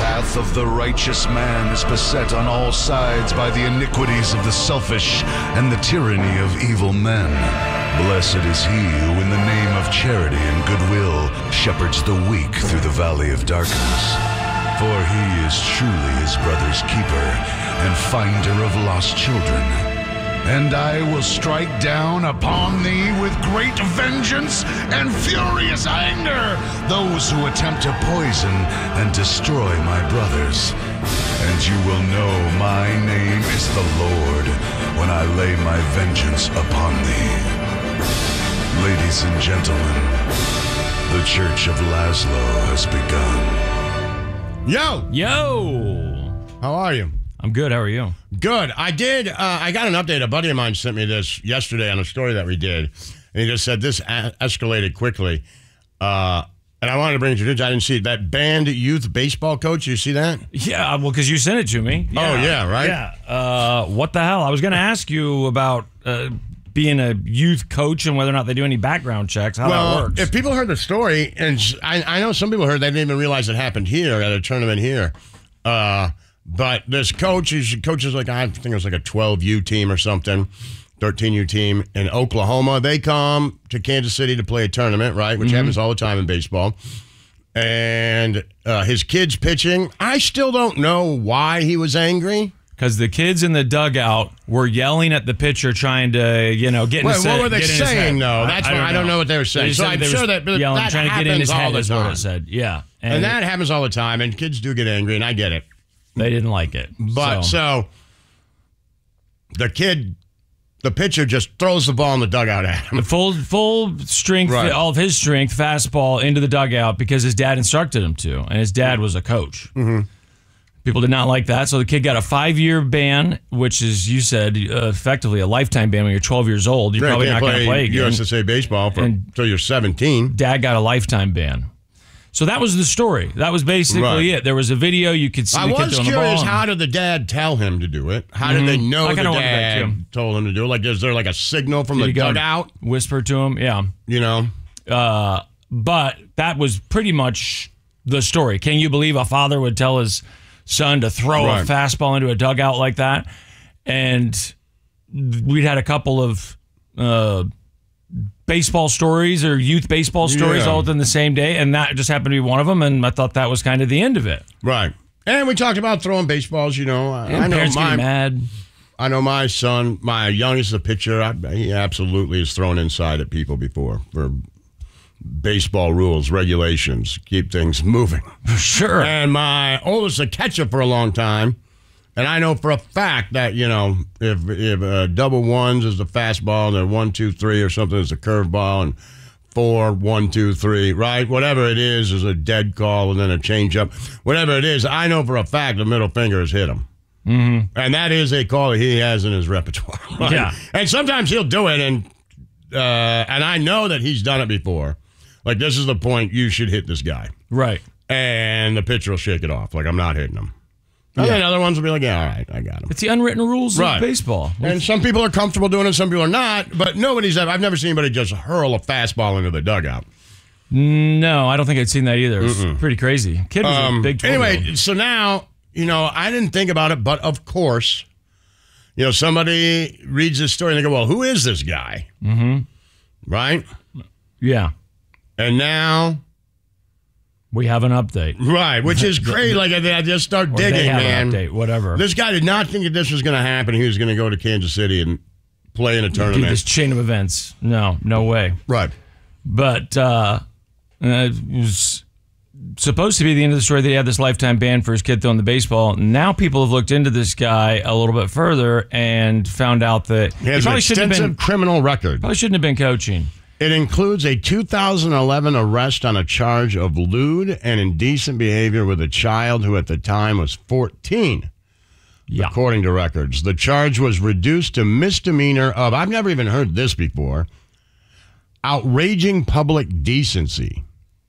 path of the righteous man is beset on all sides by the iniquities of the selfish and the tyranny of evil men. Blessed is he who in the name of charity and goodwill shepherds the weak through the valley of darkness. For he is truly his brother's keeper and finder of lost children. And I will strike down upon thee with great vengeance and furious anger those who attempt to poison and destroy my brothers. And you will know my name is the Lord when I lay my vengeance upon thee. Ladies and gentlemen, the Church of Laszlo has begun. Yo! How are you? I'm good. How are you? Good. I got an update. A buddy of mine sent me this yesterday on a story that we did. And he just said this escalated quickly. And I wanted to bring it to you. I didn't see it. That banned youth baseball coach. You see that? Yeah, well, because you sent it to me. Yeah. Oh, yeah, right? Yeah. What the hell? I was going to ask you about being a youth coach and whether or not they do any background checks, how that works. If people heard the story, and I know some people heard, they didn't even realize it happened here at a tournament here. But this coach coaches like, I think it was like a 12U team or something, 13U team in Oklahoma. They come to Kansas City to play a tournament, right, which happens all the time in baseball. And his kid's pitching. I still don't know why he was angry. Because the kids in the dugout were yelling at the pitcher trying to, get in his head. What were they saying, though? That's why I don't know what they were saying. So I'm sure that yelling, that trying to get in his head is time. what it said. Yeah. And that happens all the time, and kids do get angry, and I get it. They didn't like it. But so the pitcher just throws the ball in the dugout at him. The full strength, Right. all of his strength, fastball into the dugout because his dad instructed him to, and his dad was a coach. Mm-hmm. People did not like that, so the kid got a 5-year ban, which is, you said, effectively a lifetime ban when you're 12 years old. You're probably not going to play again. USSA baseball until you're 17. Dad got a lifetime ban. So that was the story. That was basically it. There was a video you could see. I was curious, how did the dad tell him to do it? How did they know the dad told him to do it? Like, is there like a signal from the dugout? Whisper to him, yeah. But that was pretty much the story. Can you believe a father would tell his son to throw a fastball into a dugout like that? And we'd had a couple of baseball stories or youth baseball stories all within the same day, and that just happened to be one of them, and I thought that was kind of the end of it. Right. And we talked about throwing baseballs, I know parents getting mad. I know my son, my youngest, a pitcher, he absolutely has thrown inside at people before for baseball rules, regulations, keep things moving. Sure. And my oldest, a catcher for a long time. And I know for a fact that, if double ones is the fastball and then 1, 2, 3 or something is a curveball and 4, 1, 2, 3, right? Whatever it is a dead call and then a changeup. Whatever it is, I know for a fact the middle finger has hit him. Mm-hmm. And that is a call that he has in his repertoire. Right? Yeah. And sometimes he'll do it, and I know that he's done it before. Like, this is the point, you should hit this guy. Right. And the pitcher will shake it off. Like, I'm not hitting him. And then other ones will be like, yeah, all right, I got him. It's the unwritten rules of baseball. And some people are comfortable doing it, some people are not. But I've never seen anybody just hurl a fastball into the dugout. No, I don't think I'd seen that either. It was pretty crazy. Kid was a big 12-year-old. Anyway, so now, I didn't think about it, but of course, somebody reads this story and they go, well, who is this guy? Mm-hmm. Right? Yeah. And now we have an update. Right, which is great. Like, I just start digging, they have man. An update, whatever. This guy did not think that this was going to happen. He was going to go to Kansas City and play in a tournament. This chain of events. No way. Right. But it was supposed to be the end of the story that he had this lifetime ban for his kid throwing the baseball. Now people have looked into this guy a little bit further and found out that he has an extensive criminal record. Probably shouldn't have been coaching. It includes a 2011 arrest on a charge of lewd and indecent behavior with a child who at the time was 14, according to records. The charge was reduced to misdemeanor of, I've never even heard this before, outraging public decency.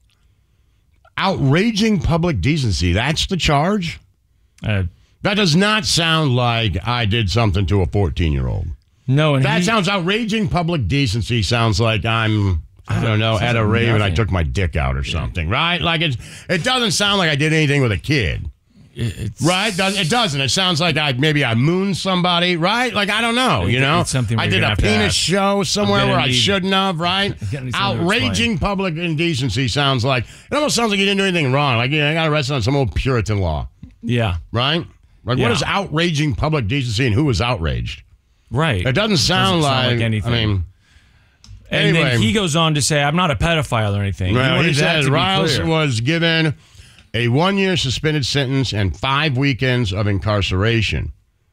Outraging public decency, that's the charge? That does not sound like I did something to a 14-year-old. No, and that sounds outraging public decency. Sounds like I don't know, at a rave and I took my dick out or something, right? Like it doesn't sound like I did anything with a kid. Right? It doesn't. It sounds like maybe I mooned somebody, right? Like, I don't know, you know? It's something I did a penis show somewhere where I shouldn't have, right? Outraging public indecency sounds like, it almost sounds like you didn't do anything wrong. Like, I got arrested on some old Puritan law. Yeah. Right? Like, what is outraging public decency and who was outraged? Right. It doesn't sound like anything. I mean... And then he goes on to say, I'm not a pedophile or anything. Well, he said Riles was given a 1-year suspended sentence and 5 weekends of incarceration.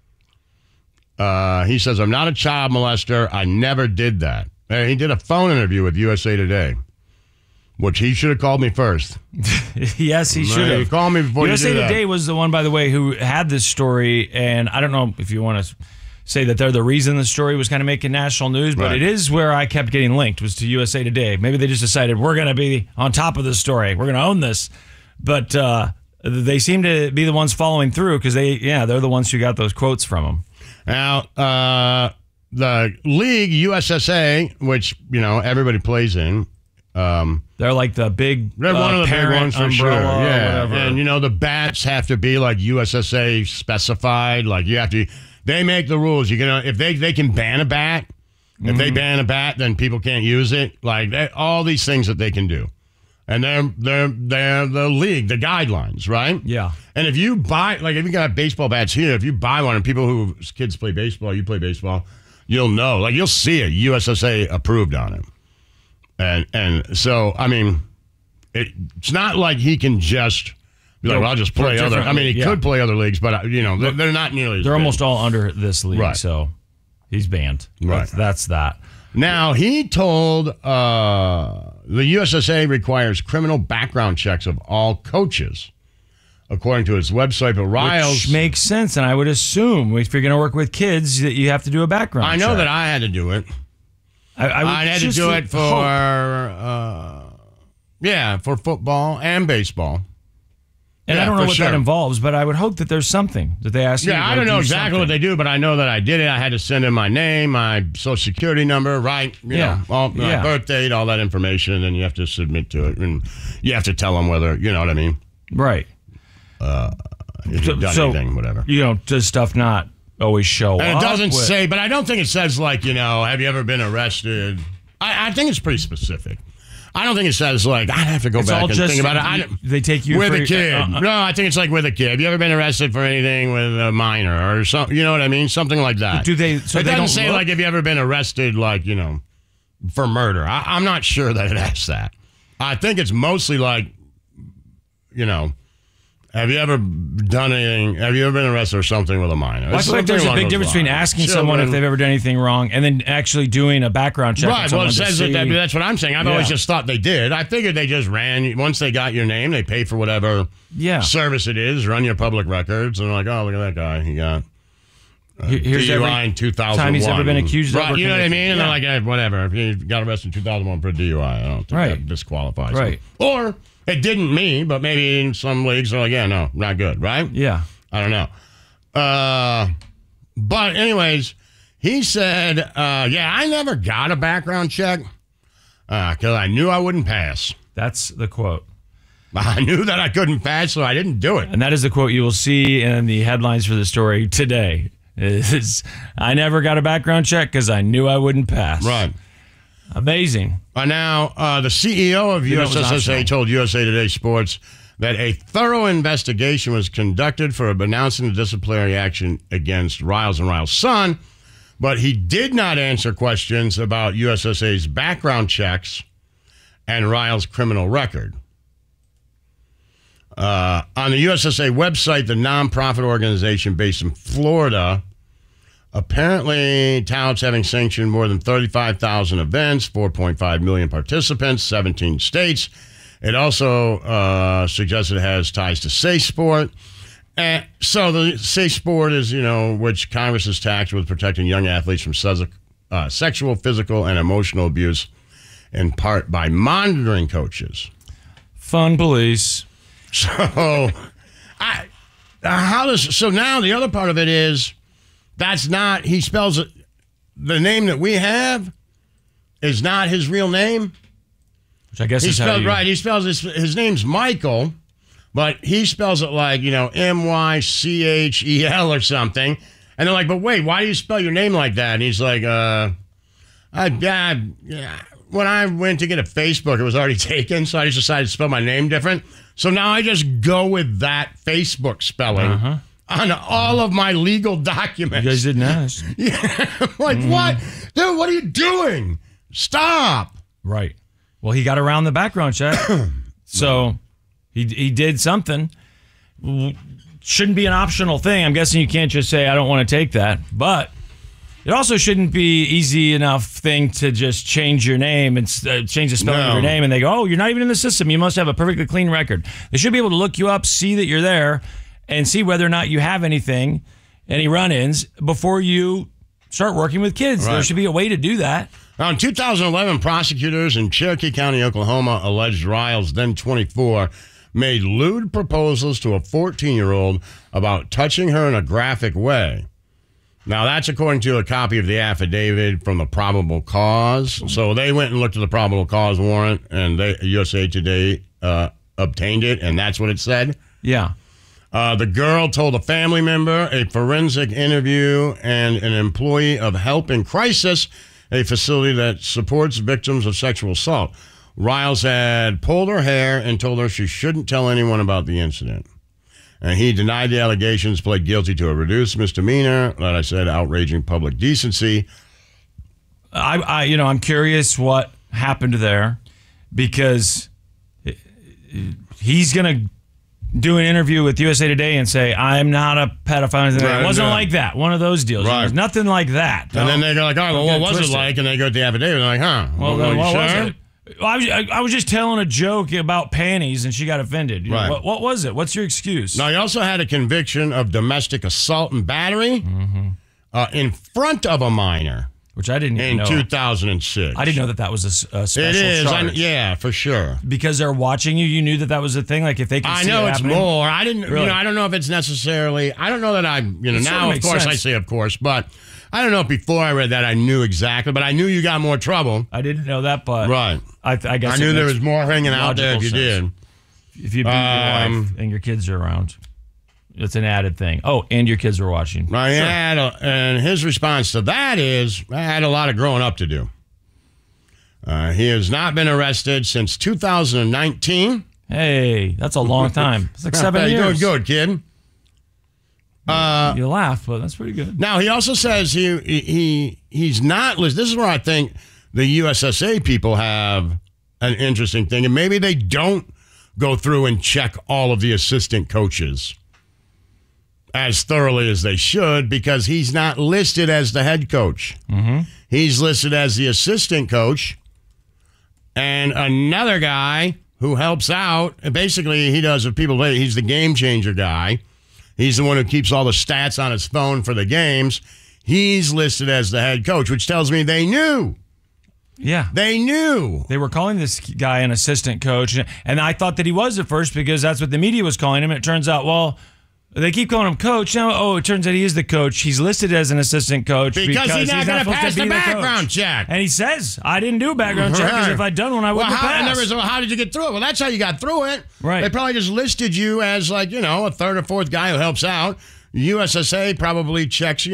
He says, I'm not a child molester. I never did that. He did a phone interview with USA Today, which he should have called me first. Yes, he should have. He called me before USA you did Today that. was the one, by the way, who had this story, and I don't know if you want to say that they're the reason the story was kind of making national news, but Right. it is where I kept getting linked, was to USA Today. Maybe they just decided, we're going to be on top of this story. We're going to own this. But they seem to be the ones following through because they're the ones who got those quotes from them. Now, the league, USSA, which, everybody plays in. They're like the big They're one of the big parent ones for sure. umbrella, Yeah. whatever. And, the bats have to be like USSA specified. Like, you have to... They make the rules. You can if they can ban a bat. If they ban a bat, then people can't use it. Like all these things that they can do, and they're the league, the guidelines, right? Yeah. And if you buy, like, if you got baseball bats here, if you buy one, and people whose kids play baseball, you play baseball, you'll know. Like, you'll see it. USSA approved on it, and so I mean, it's not like he can just. Like, well, I'll just play other. I mean, he could play other leagues, but they're not nearly. They're almost all under this league, Right. so he's banned. Right. That's that. Now he told the USSA requires criminal background checks of all coaches, according to its website. But Riles Which makes sense, and I would assume if you're going to work with kids, that you have to do a background. I know check. that I had to do it. I had to do it for for football and baseball. And I Yeah, don't know for what sure. that involves, but I would hope that there's something that they ask you. Yeah, to I don't know exactly something. what they do, but I know that I did it. I had to send in my name, my social security number, right? My birth date, all that information, and then you have to submit to it, and you have to tell them whether, you know what I mean? Right. If you've done anything, whatever. Does stuff not always show And up? it doesn't say, but I don't think it says, like, have you ever been arrested? I think it's pretty specific. I don't think it says, like, I'd have to go back and think about it. They take you with for a kid. No, I think it's like with a kid. Have you ever been arrested for anything with a minor or something? You know what I mean? Something like that. Do they? So it they doesn't don't say, look? like, have you ever been arrested, like, for murder. I'm not sure that it asks that. I think it's mostly like, have you ever done anything? Have you ever been arrested or something with a minor? Well, I feel like there's a big difference between asking someone if they've ever done anything wrong and then actually doing a background check. Right, well, it says that. That's what I'm saying. I've always just thought they did. I figured they just ran. Once they got your name, they pay for whatever service it is, run your public records, and they're like, oh, look at that guy. He got here's DUI in 2001. time he's ever been accused of. Right, you know what I mean? And they're like, whatever. If you got arrested in 2001 for a DUI, I don't think that disqualifies him. Right. Or it didn't me, but maybe in some leagues they're like, no, not good, right? Yeah. I don't know. But anyways, he said, I never got a background check because I knew I wouldn't pass. That's the quote. I knew that I couldn't pass, so I didn't do it. And that is the quote you will see in the headlines for the story today. I never got a background check because I knew I wouldn't pass. Right. Amazing. Now, the CEO of USSSA told USA Today Sports that a thorough investigation was conducted for announcing the disciplinary action against Riles and Riles' son, but he did not answer questions about USSA's background checks and Riles' criminal record. On the USSA website, the nonprofit organization based in Florida apparently touts having sanctioned more than 35,000 events, 4.5 million participants, 17 states. It also suggested it has ties to Safe Sport. So the Safe Sport is, which Congress is tasked with protecting young athletes from sexual, physical, and emotional abuse, in part by monitoring coaches. Fun police. So, so now the other part of it is, that's not, he spells it, the name that we have is not his real name. Which I guess He is spelled, how you... right, he spells his name's Michael, but he spells it like, Mychel or something. And they're like, but wait, why do you spell your name like that? And he's like, when I went to get a Facebook, it was already taken, so I just decided to spell my name different. So now I just go with that Facebook spelling on all of my legal documents. You guys didn't ask. Yeah. Like, what? Dude, what are you doing? Stop. Right. Well, he got around the background check. So he did something. Shouldn't be an optional thing. I'm guessing you can't just say, I don't want to take that. But it also shouldn't be easy enough thing to just change your name and change the spelling of your name. And they go, oh, you're not even in the system. You must have a perfectly clean record. They should be able to look you up, see that you're there, and see whether or not you have any run-ins before you start working with kids. Right. There should be a way to do that. Now, in 2011, prosecutors in Cherokee County, Oklahoma, alleged Riles, then 24, made lewd proposals to a 14-year-old about touching her in a graphic way. Now, that's according to a copy of the affidavit from the probable cause. So they went and looked at the probable cause warrant, and USA Today obtained it, and that's what it said. Yeah. The girl told a family member, a forensic interview, and an employee of Help in Crisis, a facility that supports victims of sexual assault. Riles had pulled her hair and told her she shouldn't tell anyone about the incident. And he denied the allegations, pled guilty to a reduced misdemeanor, that I said, outraging public decency. I'm curious what happened there, because he's going to do an interview with USA Today and say, I'm not a pedophile. Right, it wasn't like that. One of those deals. Right. It was nothing like that. And then they go like, oh, well, what was it like? And they go to the affidavit and they're like, huh? Well, then what was it? I was just telling a joke about panties and she got offended. Right. What was it? What's your excuse? Now, he also had a conviction of domestic assault and battery in front of a minor. Which I didn't even know. In 2006. I didn't know that was a special It is. charge. Yeah, for sure. Because they're watching you, you knew that was a thing? Like if they could see I know it it's happening? more. I didn't, Really? I don't know if it's necessarily, I don't know that now, of course, I say of course, but I don't know if before I read that I knew exactly, but I knew you got more trouble. I didn't know that, but Right. I guess I knew there was more hanging out there if you sense. did. If you beat your wife and your kids are around, it's an added thing. Oh, and your kids are watching. Right, sure. And his response to that is, I had a lot of growing up to do. He has not been arrested since 2019. Hey, that's a long time. It's like 7 years. You're doing good, kid. You laugh, but that's pretty good. Now, he also says he's not listed. This is where I think the USSA people have an interesting thing, and maybe they don't go through and check all of the assistant coaches as thoroughly as they should, because he's not listed as the head coach. Mm-hmm. He's listed as the assistant coach, and another guy who helps out. Basically, he does with people. He's the game changer guy. He's the one who keeps all the stats on his phone for the games. He's listed as the head coach, which tells me they knew. Yeah. They knew. They were calling this guy an assistant coach, and I thought that he was at first because that's what the media was calling him. And it turns out, well, they keep calling him coach. Now, it turns out he is the coach. He's listed as an assistant coach because he's not going to pass the background check. And he says, I didn't do a background check because if I'd done one, I wouldn't have passed. How did you get through it? Well, that's how you got through it. Right. They probably just listed you as a third or fourth guy who helps out. USSA probably checks,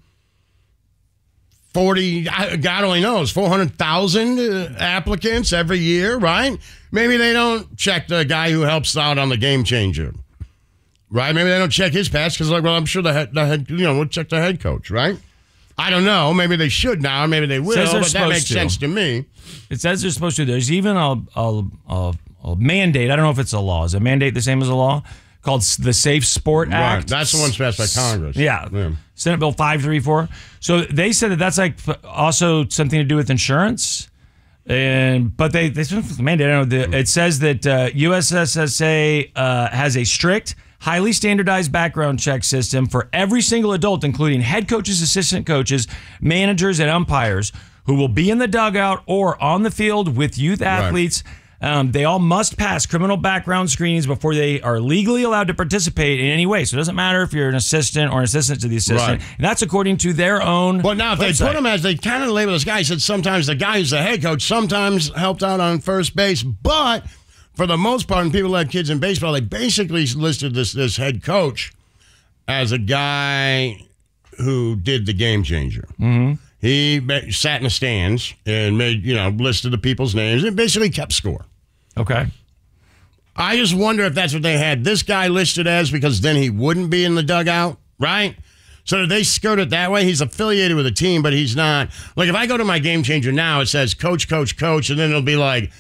40, God only knows, 400,000 applicants every year, right? Maybe they don't check the guy who helps out on the game changer. Right? Maybe they don't check his pass because, I'm sure the head, we'll check the head coach, right? I don't know. Maybe they should now. Maybe they will, but that makes sense to me. It says they're supposed to. There's even a mandate. I don't know if it's a law. Is a mandate the same as a law? Called the Safe Sport Act. Right. That's the one passed by Congress. Yeah. Senate Bill 534. So they said that that's like also something to do with insurance. But they mandate. I don't know. It says that USSSA has a strict, highly standardized background check system for every single adult, including head coaches, assistant coaches, managers, and umpires who will be in the dugout or on the field with youth athletes. Right. They all must pass criminal background screenings before they are legally allowed to participate in any way. So it doesn't matter if you're an assistant or an assistant to the assistant. Right. And that's according to their own Well, now, if website. they put him as, they kind of label this guy, said sometimes the guy who's the head coach sometimes helped out on first base, but for the most part, when people have kids in baseball, they basically listed this head coach as a guy who did the game changer. Mm-hmm. He sat in the stands and listed the people's names and basically kept score. Okay. I just wonder if that's what they had this guy listed as, because then he wouldn't be in the dugout, right? So did they skirt it that way? He's affiliated with a team, but he's not. Like, if I go to my Game Changer now, it says coach, coach, coach, and then it'll be like,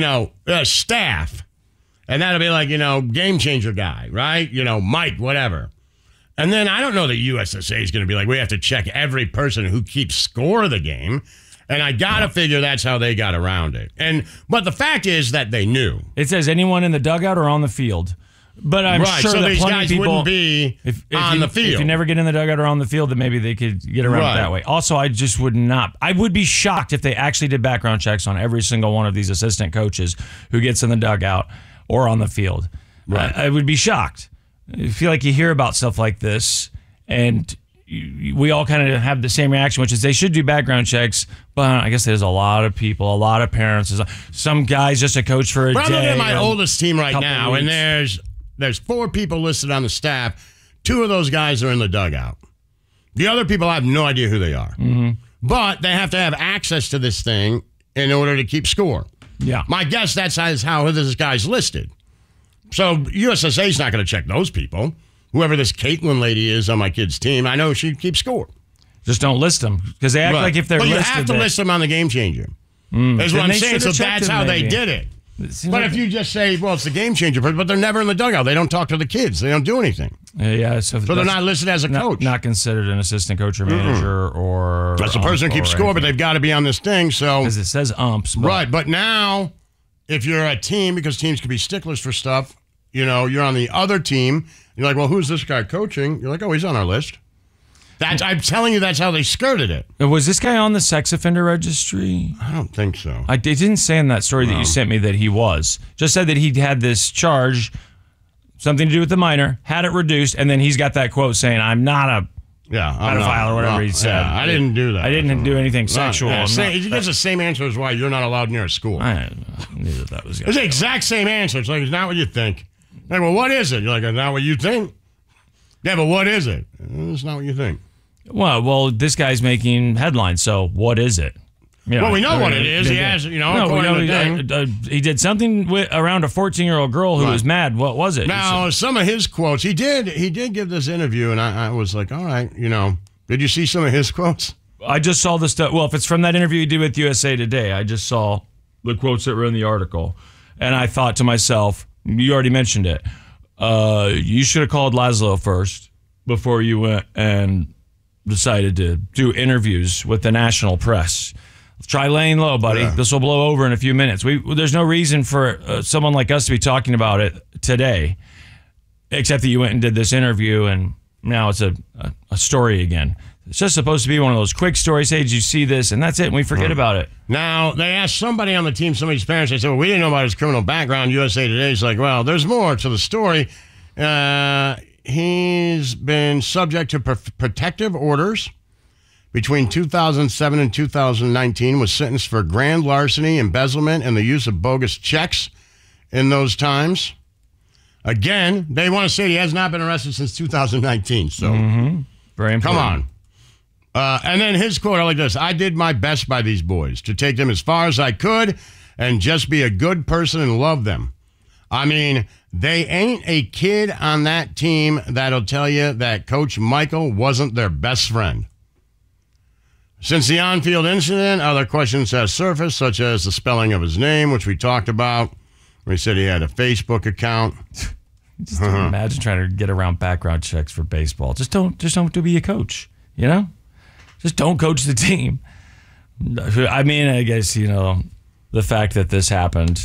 staff. And that'll be like, Game Changer guy, right? Mike, whatever. And then I don't know that USSA is going to be like, we have to check every person who keeps score of the game. And I got to figure that's how they got around it. But the fact is that they knew. It says anyone in the dugout or on the field. But I'm sure so that these plenty guys of people wouldn't be on the field. If you never get in the dugout or on the field, then maybe they could get around it that way. Also, I just would not. I would be shocked if they actually did background checks on every single one of these assistant coaches who gets in the dugout or on the field. Right. I would be shocked. I feel like you hear about stuff like this, and we all kind of have the same reaction, which is they should do background checks. But I guess there's a lot of people, a lot of parents. Some guy's just a coach for a day. I'm looking at my oldest team right now, and there's 4 people listed on the staff. 2 of those guys are in the dugout. The other people, I have no idea who they are. Mm-hmm. But they have to have access to this thing in order to keep score. Yeah. My guess that's how this guy's listed. So USSA is not going to check those people. Whoever this Caitlin lady is on my kid's team, I know she keeps score. Just don't list them, because they act like if they're listed. But you have to list them on the Game Changer. Is what I'm saying. So that's how they did it. But if you just say, well, it's the Game Changer, but they're never in the dugout. They don't talk to the kids. They don't do anything. Yeah, so they're not listed as a coach. Not considered an assistant coach or manager or... That's the person who keeps score, but they've got to be on this thing. So because it says umps. Right, but now, if you're a team, because teams can be sticklers for stuff, you're on the other team, you're like, well, who's this guy coaching? You're like, oh, he's on our list. I'm telling you, that's how they skirted it. Was this guy on the sex offender registry? I don't think so. It didn't say in that story that you sent me that he was. Just said that he had this charge, something to do with the minor, had it reduced, and then he's got that quote saying, I'm not a pedophile or whatever he said. Yeah, I didn't do that. I didn't do anything sexual. He gets the same answer as why you're not allowed near a school. I knew that was it's the exact same answer. It's like, it's not what you think. Like, well, what is it? You're like, it's not what you think? Yeah, but what is it? It's not what you think. Well, this guy's making headlines, so what is it? Well, we know what it is. He has, according to the thing. He did something around a 14-year-old girl who was mad. What was it? Now, some of his quotes, he did give this interview, and I was like, all right, did you see some of his quotes? I just saw the stuff. Well, if it's from that interview he did with USA Today, I just saw the quotes that were in the article, and I thought to myself, you already mentioned it. You should have called Laszlo first before you went and decided to do interviews with the national press. Try laying low, buddy. Yeah. This will blow over in a few minutes. There's no reason for someone like us to be talking about it today, except that you went and did this interview, and now it's a story again. It's just supposed to be one of those quick stories. Hey, did you see this? And that's it, and we forget about it. Now, they asked somebody on the team, somebody's parents, they said, well, we didn't know about his criminal background. USA Today's like, well, there's more to the story. He's been subject to protective orders between 2007 and 2019, was sentenced for grand larceny, embezzlement, and the use of bogus checks in those times. Again, they want to say he has not been arrested since 2019. So, very important. Come on. And then his quote, I like this. I did my best by these boys to take them as far as I could and just be a good person and love them. I mean, they ain't a kid on that team that'll tell you that Coach Michael wasn't their best friend. Since the on-field incident, other questions have surfaced, such as the spelling of his name, which we talked about. We said he had a Facebook account. Just imagine trying to get around background checks for baseball. Just don't be a coach, Just don't coach the team. I mean, I guess, the fact that this happened,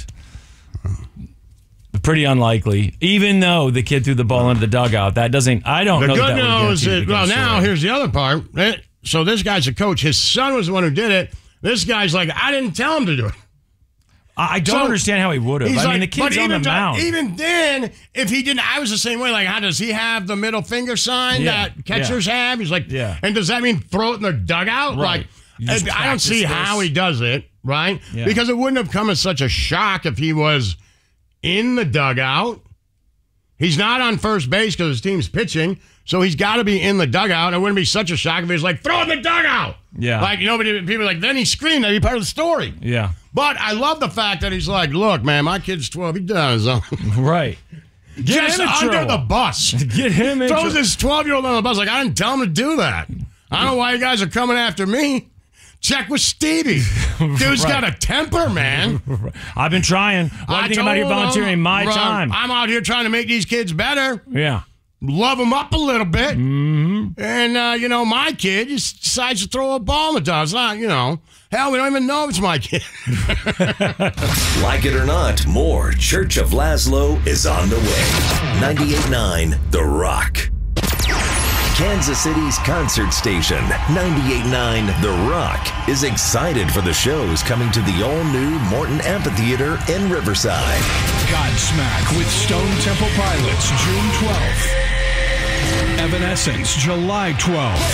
pretty unlikely. Even though the kid threw the ball into the dugout, I don't know that good news is, now here's the other part. So this guy's a coach. His son was the one who did it. This guy's like, I didn't tell him to do it. I don't understand how he would have. I mean, the kid's on the mound. Even then, if he didn't, I was the same way. Like, how does he have the middle finger sign that catchers have? He's like, and does that mean throw it in their dugout? Right. Like, I don't see how he does it, right? Yeah. Because it wouldn't have come as such a shock if he was in the dugout. He's not on first base because his team's pitching, so he's got to be in the dugout. It wouldn't be such a shock if he was like, throw in the dugout. Yeah. Like, people are like, then he screamed. That'd be part of the story. Yeah. But I love the fact that he's like, look, man, my kid's 12. He's done his own. Right. Get Just him in under trouble. the bus. Get him in Throws trouble. his 12-year-old on the bus. Like, I didn't tell him to do that. I don't know why you guys are coming after me. Check with Stevie. Dude's got a temper, man. I've been trying. What do you think about your volunteering my time? I'm out here trying to make these kids better. Yeah. Love them up a little bit. Mm-hmm. And, my kid just decides to throw a ball in the dog. It's not, hell, we don't even know if it's my kid. Like it or not, more Church of Laszlo is on the way. 98.9 The Rock. Kansas City's concert station, 98.9 The Rock, is excited for the shows coming to the all-new Morton Amphitheater in Riverside. Godsmack with Stone Temple Pilots, June 12th. Evanescence, July 12th.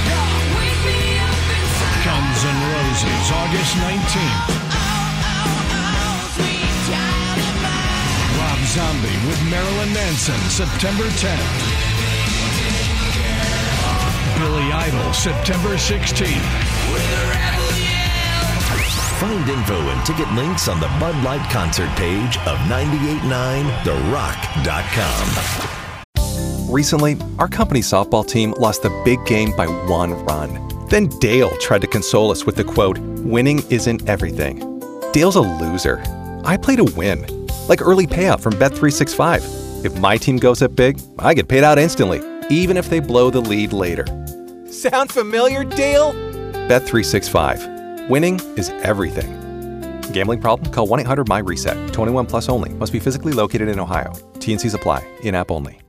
Guns N' Roses, August 19th. Rob Zombie with Marilyn Manson, September 10th. Billy Idol, September 16th. Find info and ticket links on the Bud Light concert page of 989therock.com. Recently, our company softball team lost the big game by 1 run. Then Dale tried to console us with the quote, "Winning isn't everything." Dale's a loser. I play to win. Like early payout from Bet365. If my team goes up big, I get paid out instantly, even if they blow the lead later. Sound familiar, Dale? Bet365. Winning is everything. Gambling problem? Call 1-800-MY-RESET. 21 plus only. Must be physically located in Ohio. T&Cs apply. In-app only.